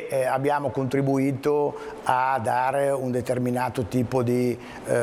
abbiamo contribuito a dare un determinato tipo di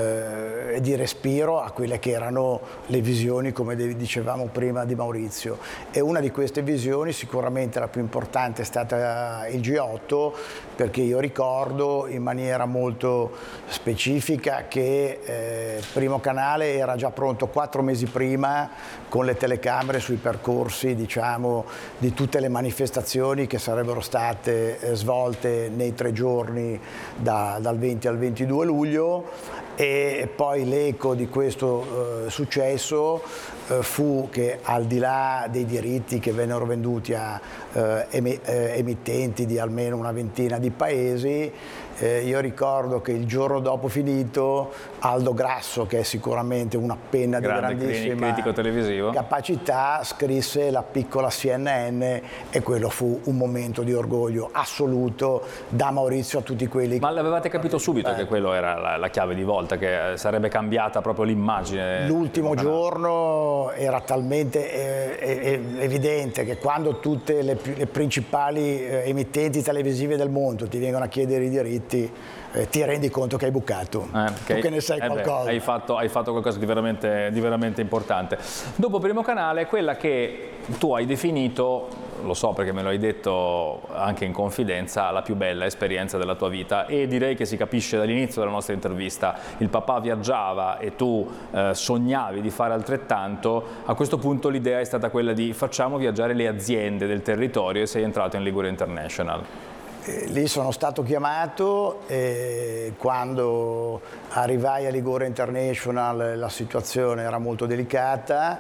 respiro a quelle che erano le visioni, come dicevamo prima, di Maurizio. E una di queste visioni, sicuramente la più importante, è stata il G8, perché io ricordo in maniera molto specifica che Primo Canale era già pronto 4 mesi prima con le telecamere sui percorsi, diciamo, di tutte le manifestazioni che sarebbero state svolte nei 3 giorni dal 20 al 22 luglio. E poi l'eco di questo successo fu che, al di là dei diritti che vennero venduti a emittenti di almeno una ventina di paesi, io ricordo che il giorno dopo finito Aldo Grasso, che è sicuramente una penna di grandissima critico televisivo, capacità, scrisse La piccola CNN, e quello fu un momento di orgoglio assoluto da Maurizio a tutti quelli. Ma l'avevate capito subito che quello era la chiave di volta, che sarebbe cambiata proprio l'immagine? L'ultimo giorno era talmente evidente che quando tutte le principali emittenti televisive del mondo ti vengono a chiedere i diritti, ti rendi conto che hai bucato, tu che ne sai qualcosa. Hai fatto qualcosa di veramente importante. Dopo Primo Canale, quella che tu hai definito, lo so perché me lo hai detto anche in confidenza, la più bella esperienza della tua vita, e direi che si capisce dall'inizio della nostra intervista. Il papà viaggiava e tu sognavi di fare altrettanto. A questo punto l'idea è stata quella di facciamo viaggiare le aziende del territorio, e sei entrato in Liguria International. Lì sono stato chiamato e quando arrivai a Liguria International la situazione era molto delicata,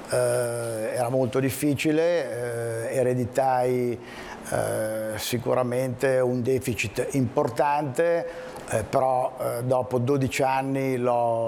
era molto difficile, ereditai sicuramente un deficit importante, però dopo 12 anni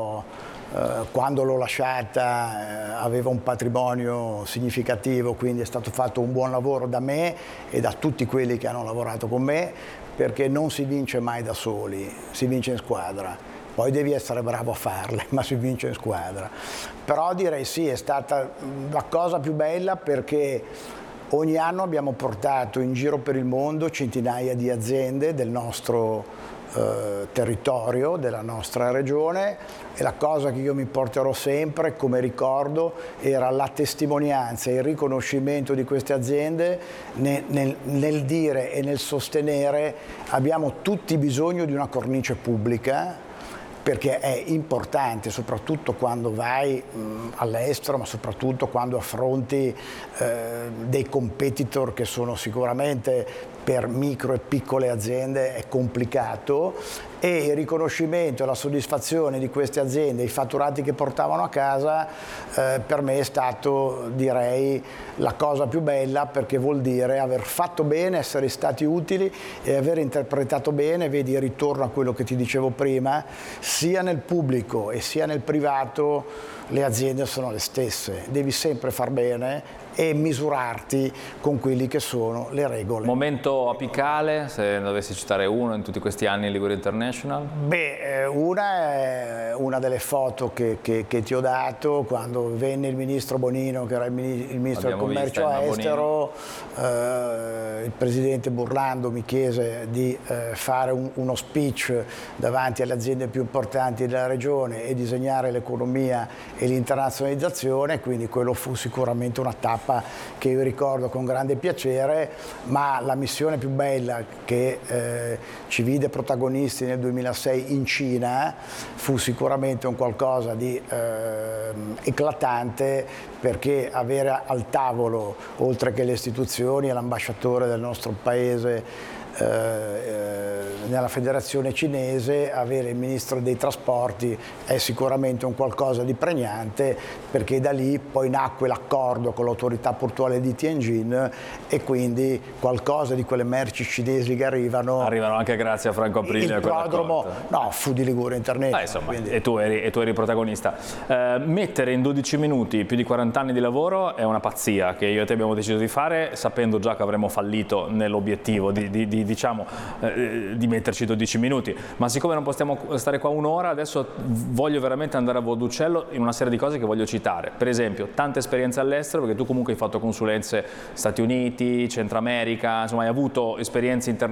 quando l'ho lasciata aveva un patrimonio significativo, quindi è stato fatto un buon lavoro da me e da tutti quelli che hanno lavorato con me, perché non si vince mai da soli, si vince in squadra. Poi devi essere bravo a farle, ma si vince in squadra. Però direi sì, è stata la cosa più bella, perché ogni anno abbiamo portato in giro per il mondo centinaia di aziende del nostro territorio, della nostra regione, e la cosa che io mi porterò sempre come ricordo era la testimonianza e il riconoscimento di queste aziende nel dire e nel sostenere: abbiamo tutti bisogno di una cornice pubblica, perché è importante, soprattutto quando vai all'estero, ma soprattutto quando affronti dei competitor che sono sicuramente, per micro e piccole aziende, è complicato, e il riconoscimento e la soddisfazione di queste aziende, i fatturati che portavano a casa, per me è stato, direi, la cosa più bella, perché vuol dire aver fatto bene, essere stati utili e aver interpretato bene. Vedi, ritorno a quello che ti dicevo prima, sia nel pubblico e sia nel privato le aziende sono le stesse, devi sempre far bene e misurarti con quelli che sono le regole. Momento apicale, se ne dovessi citare uno in tutti questi anni in Liguria International? Beh, una è una delle foto che ti ho dato quando venne il ministro Bonino, che era il ministro del commercio estero. Il presidente Burlando mi chiese di fare uno speech davanti alle aziende più importanti della regione e disegnare l'economia e l'internazionalizzazione, quindi quello fu sicuramente una tappa che io ricordo con grande piacere. Ma la missione più bella, che ci vide protagonisti nel 2006 in Cina, fu sicuramente un qualcosa di eclatante, perché avere al tavolo, oltre che le istituzioni e l'ambasciatore del nostro paese nella federazione cinese, avere il ministro dei trasporti è sicuramente un qualcosa di pregnante, perché da lì poi nacque l'accordo con l'autorità portuale di Tianjin, e quindi qualcosa di quelle merci cinesi che arrivano anche grazie a Franco Aprilia. Il prodromo fu di Liguria International, insomma, e tu eri protagonista. Mettere in 12 minuti più di 40 anni di lavoro è una pazzia che io e te abbiamo deciso di fare, sapendo già che avremmo fallito nell'obiettivo di metterci 12 minuti, ma siccome non possiamo stare qua un'ora, adesso voglio veramente andare a voto d'uccello in una serie di cose che voglio citare. Per esempio, tante esperienze all'estero, perché tu comunque hai fatto consulenze Stati Uniti, Centro America, insomma hai avuto esperienze internazionali